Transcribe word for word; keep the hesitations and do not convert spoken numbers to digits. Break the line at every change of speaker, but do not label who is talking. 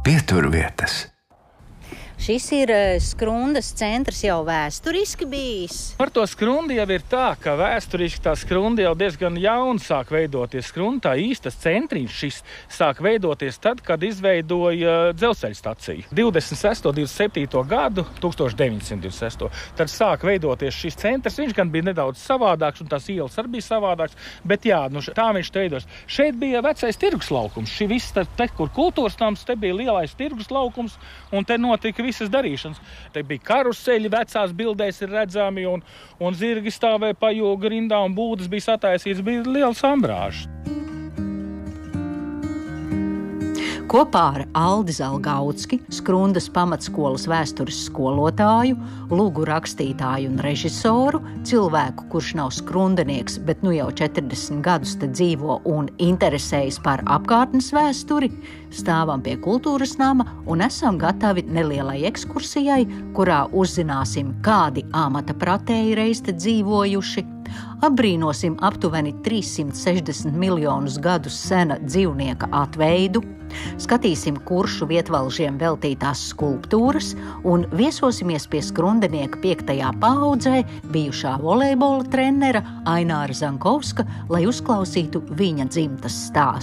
Pieturvietas.
Šis ir Skrundas centrs jau vēsturiski bijis.
Par to Skrundi jau ir tā, ka vēsturiski tā Skrunda jau diezgan jauna sāk veidoties. Skrunda, tā īstas centriņš šis sāk veidoties tad, kad izveidoja dzelzceļa staciju. divdesmit sesto un divdesmit septīto gadu, tūkstoš deviņsimt divdesmit sesto Tad sāk veidoties šis centrs. Viņš gan bija nedaudz savādāks, un tās ielas arī bija savādāks, bet jā, nu tā viņš te veidos. Šeit bija vecais tirgus laukums. Šī viss te, te, kur kultūras nams, te bija lielais tirgus laukums, un te notika visas darīšanas. Te bija karuseļi, vecās bildēs ir redzami, un, un zirgi stāvēja pa jogu rindā, un būdas bija sataisīts, bija liels ambrāžs.
Kopā ar Aldi Zalgautski, Skrundas pamatskolas vēstures skolotāju, lugu rakstītāju un režisoru, cilvēku, kurš nav skrundenieks, bet nu jau četrdesmit gadus te dzīvo un interesējas par apkārtnes vēsturi, stāvam pie kultūras nama un esam gatavi nelielai ekskursijai, kurā uzzināsim, kādi amata pratēji reiz te dzīvojuši, apbrīnosim aptuveni trīssimt sešdesmit miljonus gadus sena dzīvnieka atveidu, skatīsim kuršu vietvalžiem veltītās skulptūras un viesosimies pie skrundenieka piektajā paaudzē bijušā volejbola trenera Aināra Zankovska, lai uzklausītu viņa dzimtas stāstu.